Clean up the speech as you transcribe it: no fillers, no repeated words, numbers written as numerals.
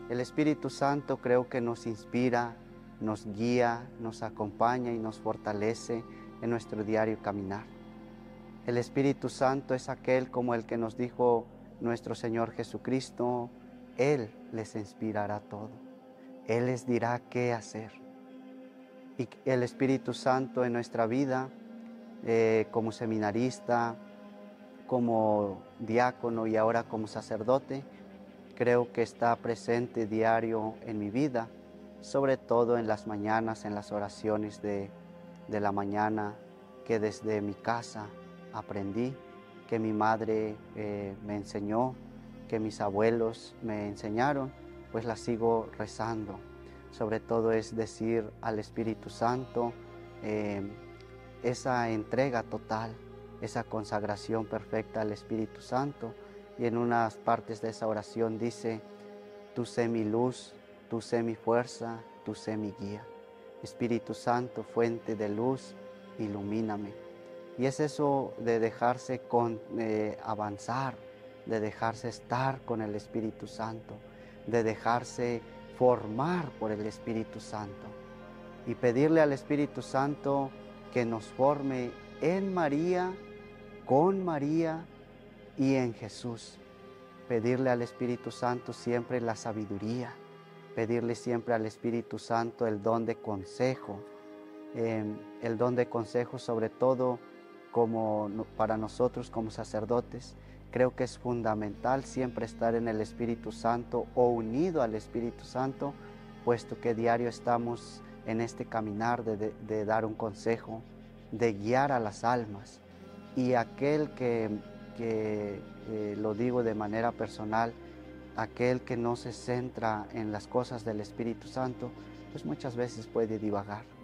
El Espíritu Santo creo que nos inspira, nos guía, nos acompaña y nos fortalece en nuestro diario caminar. El Espíritu Santo es aquel como el que nos dijo nuestro Señor Jesucristo: Él les inspirará todo, Él les dirá qué hacer. Y el Espíritu Santo en nuestra vida, como seminarista, como diácono y ahora como sacerdote, creo que está presente diario en mi vida, sobre todo en las mañanas, en las oraciones de la mañana, que desde mi casa aprendí, que mi madre me enseñó, que mis abuelos me enseñaron, pues las sigo rezando. Sobre todo es decir al Espíritu Santo esa entrega total, esa consagración perfecta al Espíritu Santo. Y en unas partes de esa oración dice: tú sé mi luz, tú sé mi fuerza, tú sé mi guía. Espíritu Santo, fuente de luz, ilumíname. Y es eso de dejarse avanzar, de dejarse estar con el Espíritu Santo, de dejarse formar por el Espíritu Santo. Y pedirle al Espíritu Santo que nos forme en María, con María y en Jesús. Pedirle al Espíritu Santo siempre la sabiduría, pedirle siempre al Espíritu Santo el don de consejo, sobre todo para nosotros como sacerdotes. Creo que es fundamental siempre estar en el Espíritu Santo o unido al Espíritu Santo, puesto que diario estamos en este caminar de dar un consejo, de guiar a las almas. Y aquel que lo digo de manera personal, aquel que no se centra en las cosas del Espíritu Santo, pues muchas veces puede divagar.